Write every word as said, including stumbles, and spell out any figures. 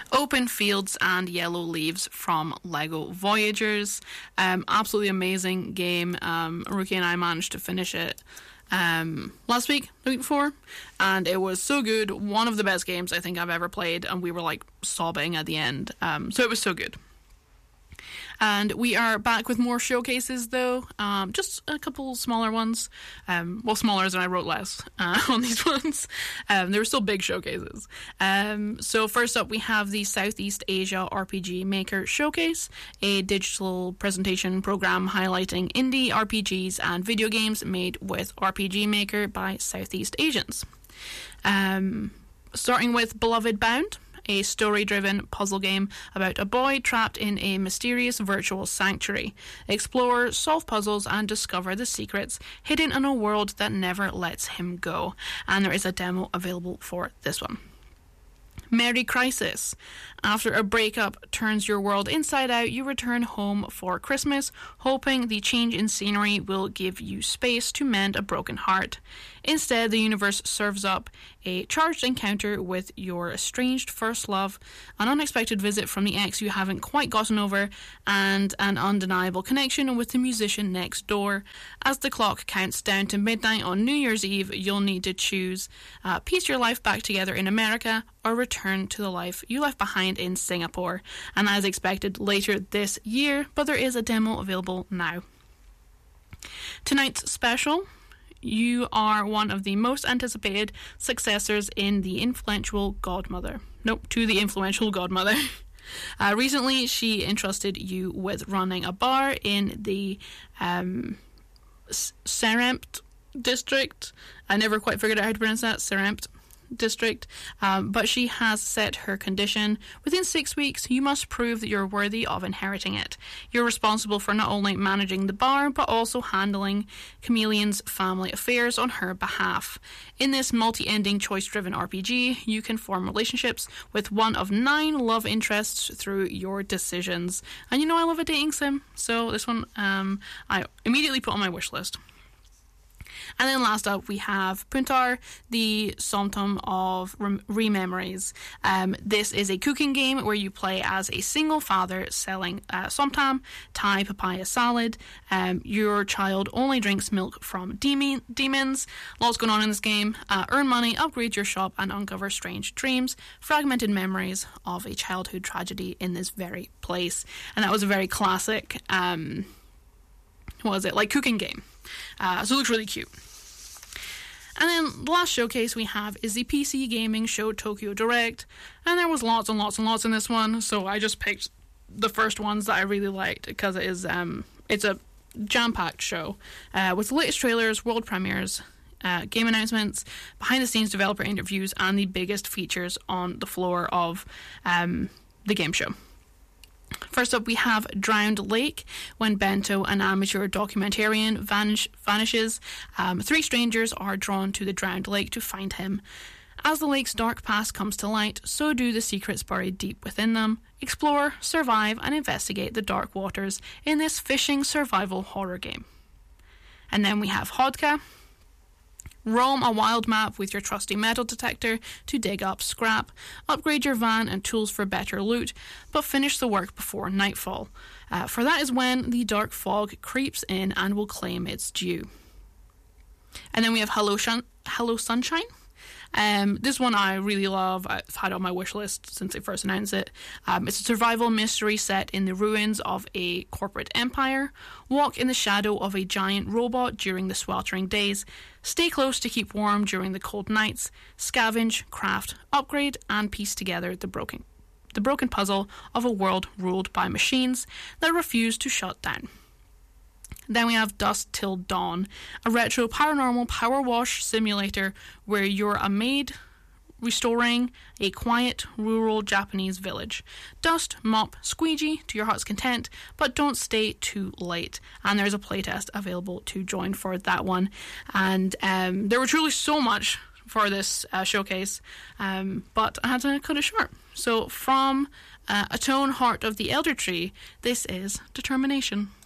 Open Fields and Yellow Leaves from Lego Voyagers. Um, absolutely amazing game. Um, Rookie and I managed to finish it um, last week, the week before, and it was so good. One of the best games I think I've ever played, and we were like sobbing at the end. Um, so it was so good. And we are back with more showcases, though. Um, just a couple smaller ones. Um, well, smaller than I wrote less uh, on these ones. Um, they were still big showcases. Um, so first up, we have the Southeast Asia R P G Maker Showcase, a digital presentation program highlighting indie R P Gs and video games made with R P G Maker by Southeast Asians. Um, starting with Beloved Bound, a story-driven puzzle game about a boy trapped in a mysterious virtual sanctuary. Explore, solve puzzles, and discover the secrets hidden in a world that never lets him go. And there is a demo available for this one. Merry Crisis. After a breakup turns your world inside out, you return home for Christmas, hoping the change in scenery will give you space to mend a broken heart. Instead, the universe serves up a charged encounter with your estranged first love, an unexpected visit from the ex you haven't quite gotten over, and an undeniable connection with the musician next door. As the clock counts down to midnight on New Year's Eve, you'll need to choose uh, piece your life back together in America or return to the life you left behind in Singapore. And as expected, later this year, but there is a demo available now. Tonight's special: you are one of the most anticipated successors in the influential Godmother. Nope, to the influential Godmother. Uh, recently, she entrusted you with running a bar in the um, Serempt district. I never quite figured out how to pronounce that. Serempt district. Um, but she has set her condition. Within six weeks, you must prove that you're worthy of inheriting it. You're responsible for not only managing the bar, but also handling Chameleon's family affairs on her behalf. In this multi-ending, choice-driven R P G, you can form relationships with one of nine love interests through your decisions. And you know I love a dating sim, so this one um, I immediately put on my wish list. And then last up, we have Puntar, the Somtum of Rem- Rememories. Um, this is a cooking game where you play as a single father selling uh, Somtam, Thai papaya salad. Um, your child only drinks milk from demon- demons. Lots going on in this game. Uh, earn money, upgrade your shop, and uncover strange dreams, fragmented memories of a childhood tragedy in this very place. And that was a very classic, um, what was it, like cooking game. Uh, so it looks really cute. And then the last showcase we have is the P C Gaming Show Tokyo Direct. And there was lots and lots and lots in this one, so I just picked the first ones that I really liked because it is um it's a jam-packed show uh, with the latest trailers, world premieres, uh, game announcements, behind-the-scenes developer interviews, and the biggest features on the floor of um, the game show. First up, we have Drowned Lake. When Bento, an amateur documentarian, vanish, vanishes, um, three strangers are drawn to the drowned lake to find him. As the lake's dark past comes to light, so do the secrets buried deep within them. Explore, survive, and investigate the dark waters in this fishing survival horror game. And then we have Hodka. Roam a wild map with your trusty metal detector to dig up scrap. Upgrade your van and tools for better loot, but finish the work before nightfall. Uh, for that is when the dark fog creeps in and will claim its due. And then we have Hello, Shun- Hello Sunshine. Um, this one I really love. I've had it on my wish list since they first announced it. Um, it's a survival mystery set in the ruins of a corporate empire. Walk in the shadow of a giant robot during the sweltering days. Stay close to keep warm during the cold nights. Scavenge, craft, upgrade, and piece together the broken, the broken puzzle of a world ruled by machines that refuse to shut down. Then we have Dusk Till Dawn, a retro paranormal power wash simulator where you're a maid restoring a quiet, rural Japanese village. Dust, mop, squeegee to your heart's content, but don't stay too late. And there's a playtest available to join for that one. And um, there were truly so much for this uh, showcase, um, but I had to cut it short. So from uh, Atone Heart of the Elder Tree, this is Determination.